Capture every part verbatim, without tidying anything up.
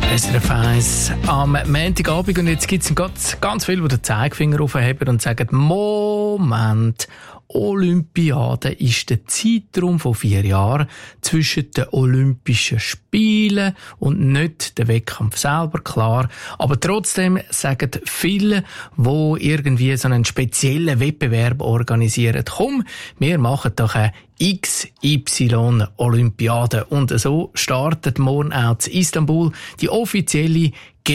S R F eins am Montagabend und jetzt gibt es ganz, ganz viele, die den Zeigefinger aufheben und sagen, Moment, Olympiade ist der Zeitraum von vier Jahren zwischen den Olympischen Spielen und nicht der Wettkampf selber, klar. Aber trotzdem sagen viele, die irgendwie so einen speziellen Wettbewerb organisieren, komm, wir machen doch eine X Y-Olympiade. Und so startet morgen auch in Istanbul die offizielle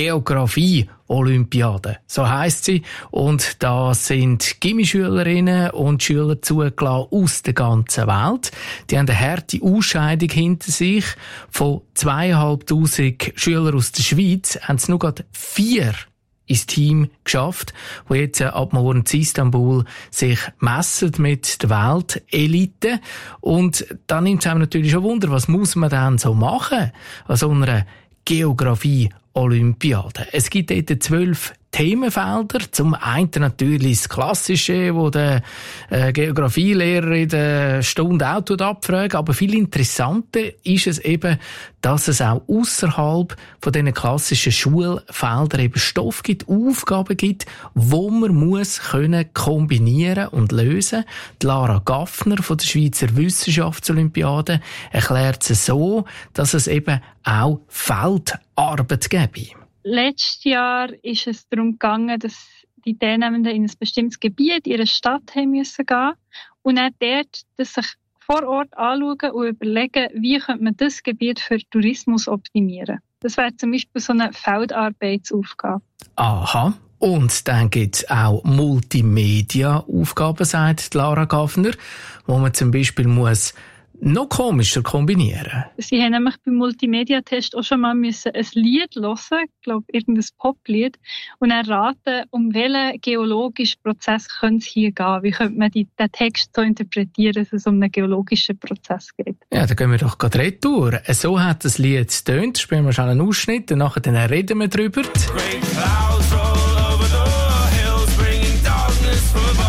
Geografie-Olympiade. So heisst sie. Und da sind Gimmischülerinnen und Schüler zugelassen aus der ganzen Welt. Die haben eine harte Ausscheidung hinter sich. Von zweieinhalbtausend Schülern aus der Schweiz haben es nur gerade vier ins Team geschafft, wo jetzt ab morgen in Istanbul sich messen mit der Weltelite. Und dann nimmt es einem natürlich schon Wunder, was muss man denn so machen an so einer Geografie-Olympiade? Es gibt dort zwölf Themenfelder. Zum einen natürlich das Klassische, wo der äh, Geografielehrer in der Stunde auch abfragt. Aber viel interessanter ist es eben, dass es auch ausserhalb von diesen klassischen Schulfeldern eben Stoff gibt, Aufgaben gibt, wo man muss können kombinieren und lösen. Die Lara Gaffner von der Schweizer Wissenschaftsolympiade erklärt es so, dass es eben auch Feldarbeit gäbe. Letztes Jahr ist es darum gegangen, dass die Teilnehmenden in ein bestimmtes Gebiet, in ihre Stadt haben müssen gehen und dann dort das sich vor Ort anschauen und überlegen, wie könnte man das Gebiet für Tourismus optimieren. Das wäre zum Beispiel so eine Feldarbeitsaufgabe. Aha. Und dann gibt es auch Multimedia-Aufgaben, sagt Lara Gaffner, wo man zum Beispiel muss noch komischer kombinieren. Sie haben nämlich beim Multimedia-Test auch schon mal müssen ein Lied hören, ich glaube irgendein Poplied, und erraten, um welchen geologischen Prozess könnte es hier gehen. Wie könnte man die, den Text so interpretieren, dass es um einen geologischen Prozess geht? Ja, dann gehen wir doch gerade retour. So hat das Lied getönt. Spielen wir schon einen Ausschnitt und nachher dann reden wir drüber. Great clouds roll over the hills, bringing darkness from above.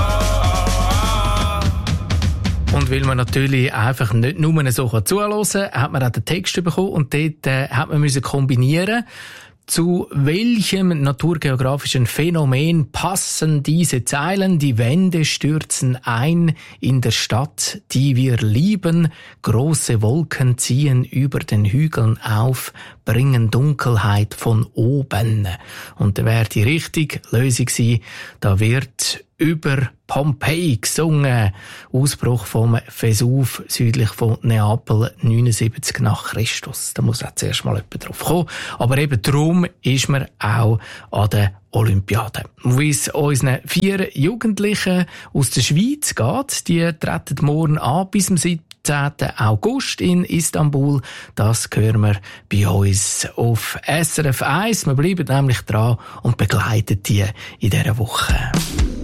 Und weil man natürlich einfach nicht nur so zuhören kann, hat man auch den Text bekommen und dort äh, hat man müssen kombinieren, zu welchem naturgeografischen Phänomen passen diese Zeilen? Die Wände stürzen ein in der Stadt, die wir lieben. Große Wolken ziehen über den Hügeln auf, bringen Dunkelheit von oben. Und da wäre die richtige Lösung gewesen. Da wird über Pompeji gesungen. Ausbruch vom Vesuv südlich von Neapel neunundsiebzig nach Christus. Da muss auch zuerst mal jemand drauf kommen. Aber eben darum ist man auch an der Olympiade. Wie es unseren vier Jugendlichen aus der Schweiz geht, die treten morgen an bis zum siebzehnten August in Istanbul. Das hören wir bei uns auf S R F eins. Wir bleiben nämlich dran und begleiten die in dieser Woche.